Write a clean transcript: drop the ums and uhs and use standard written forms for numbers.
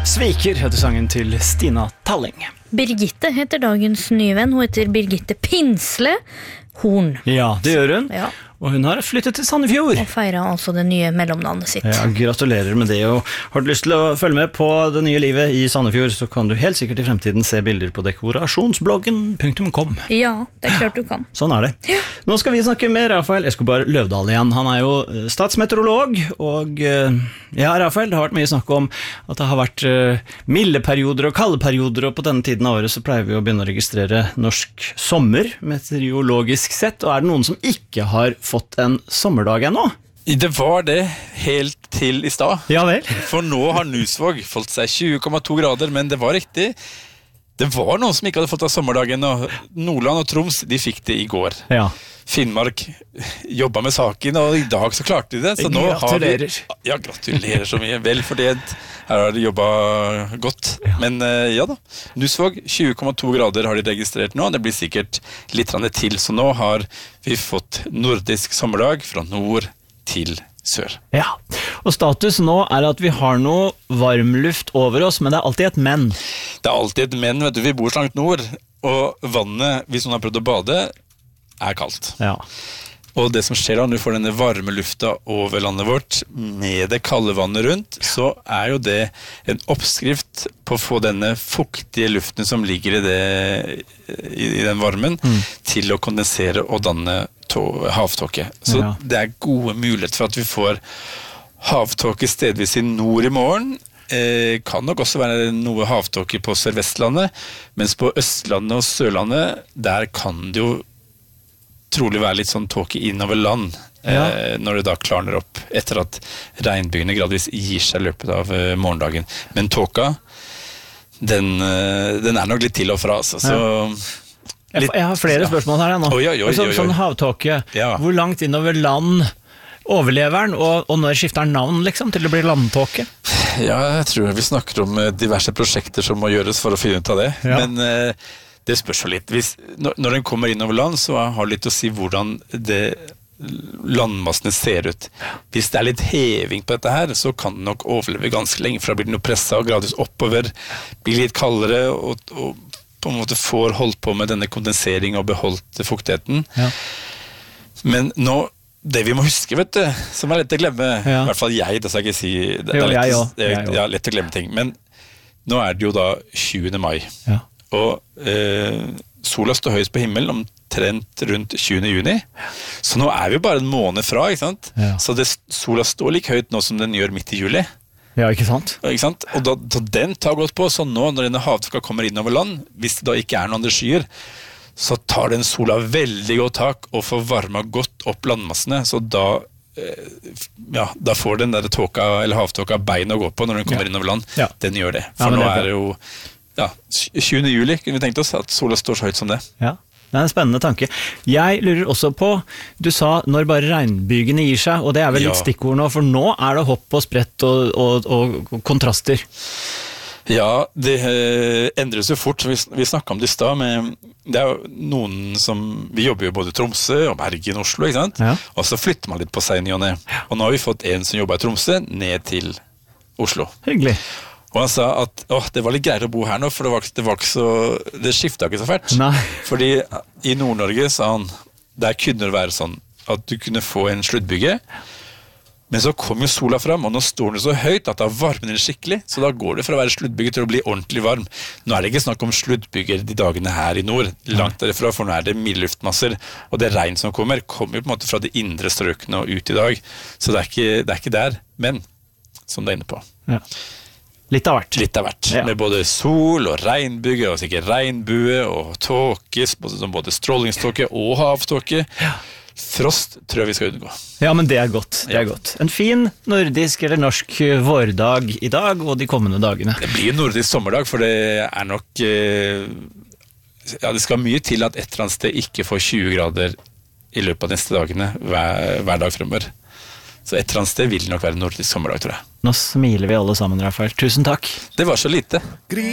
Sviker heter sangen til Stina Talling. Birgitte heter dagens nye venn. Hun heter Birgitte Pinsle Horn. Ja, det gjør hun. Ja. Og hun har flyttet til Sandefjord. Og feiret altså det nye mellomnavnet sitt. Ja, gratulerer med det. Og har du lyst til å følge med på det nye livet i Sandefjord, så kan du helt sikkert i fremtiden se bilder på dekorasjonsbloggen.com. Ja, det er klart du kan. Sånn er det. Ja. Nå skal vi snakke med Rafael Escobar Løvdahl igjen. Han er jo statsmeteorolog, og ja, Rafael, det har vært mye snakk om at det har vært milde perioder og kalde perioder, og på denne tiden av året så pleier vi å begynne å registrere norsk sommer, meteorologisk sett, og er det noen som ikke har fått en sommerdag ennå? Det var det helt til i stad. Ja vel. For nå har Nusvåg fått seg 20,2 grader, men det var riktig. Det var noen som ikke hadde fått av sommerdagen, og Nordland og Troms, de fikk det i går. Ja. Finnmark jobbet med saken, og i dag så klarte de det. Så nå gratulerer. Har vi, ja, gratulerer så mye. Vel fordelt. Her har de jobbet godt. Ja. Men ja da, Nusvåg, 20,2 grader har de registrert nå. Det blir sikkert litt til, så nå har vi fått nordisk sommerdag fra nord til sør. Ja, og status nå er at vi har noe varmluft over oss, men det er alltid et men. Det er alltid et men, vet du. Vi bor så langt nord, og vannet, hvis noen har prøvd å bade, er kaldt. Ja. Og det som skjer da, når du får denne varme lufta over landet vårt, med det kalde vannet rundt, så er jo det en oppskrift på å få denne fuktige luften som ligger i den varmen, til å kondensere og danne havtåke. Så ja. Det er gode muligheter for at vi får havtåke stedvis i nord i morgen. Kan nok også være noe havtåke på Sør-Vestlandet, mens på Østlandet og Sørlandet, der kan det jo trolig være litt sånn tåke innover land, når det da klarner opp etter at regnbygene gradvis gir seg i løpet av morgendagen. Men tåka, den er nok litt til og fra, altså. Så jeg har flere spørsmål her nå. Sånn havtåke, hvor langt innover land overlever den, og når skifter den navn liksom, til det blir landtåke? Ja, jeg tror vi snakker om diverse prosjekter som må gjøres for å finne ut av det. Ja. Men det spørs jo litt. Når den kommer inn over land, så har det litt å si hvordan landmassene ser ut. Hvis det er litt heving på dette her, så kan den nok overleve ganske lenge, for da blir den jo presset og gradvis oppover, blir litt kaldere, og på en måte får holdt på med denne kondensering og beholdt fuktigheten. Ja. Men nå, det vi må huske, vet du, som er lett å glemme, i hvert fall jeg, det skal jeg ikke si, det er lett å glemme ting, men nå er det jo da 20. mai. Ja. Og sola står høyest på himmelen omtrent rundt 20. juni. Så nå er vi bare en måned fra, ikke sant? Ja. Så sola står like høyt nå som den gjør midt i juli. Ja, ikke sant? Ikke sant? Og da den tar godt på, så nå når denne havtåka kommer inn over land, hvis det da ikke er noen andre skyer, så tar den sola veldig godt tak og får varmet godt opp landmassene, så da får den der tåka, eller havtåka bein å gå på når den kommer inn over land. Ja. Den gjør det. For nå er det jo 20. juli kunne vi tenkt oss at sola står så høyt som det. Ja, det er en spennende tanke. Jeg lurer også på, du sa når bare regnbygene gir seg, og det er vel litt stikkord nå, for nå er det hopp og sprett og kontraster. Ja, det endres jo fort. Vi snakket om det i sted, men det er jo noen som, vi jobber jo både i Tromsø og Bergen, Oslo, ikke sant? Ja. Og så flytter man litt på seg ny og ned. Og nå har vi fått en som jobber i Tromsø ned til Oslo. Hyggelig. Og han sa at det var litt greier å bo her nå, for det skiftet ikke så fælt. Nei. Fordi i Nord-Norge, sa han, der kunne det være sånn at du kunne få en sluttbygge, men så kom jo sola fram, og nå står den så høyt at da varmer den skikkelig, så da går det fra å være sluttbygge til å bli ordentlig varm. Nå er det ikke snakk om sluttbygger de dagene her i nord, langt derifra, for nå er det mildluftmasser, og det regn som kommer jo på en måte fra de indre strøkene og ut i dag, så det er ikke der, men som det er inne på. Ja. Litt av hvert. Litt av hvert, med både sol og regnbygge, og sikkert regnbue og tåke, som både strålingståke og havtåke. Ja. Frost tror jeg vi skal unngå. Ja, men det er godt. Det er godt. En fin nordisk eller norsk vårdag i dag og de kommende dagene. Det blir en nordisk sommerdag, for det er nok det skal mye til at et eller annet sted ikke får 20 grader i løpet av neste dagene hver dag fremover. Så et eller annet sted vil det nok være en nordisk sommerdag, tror jeg. Nå smiler vi alle sammen, Rafael. Tusen takk. Det var så lite.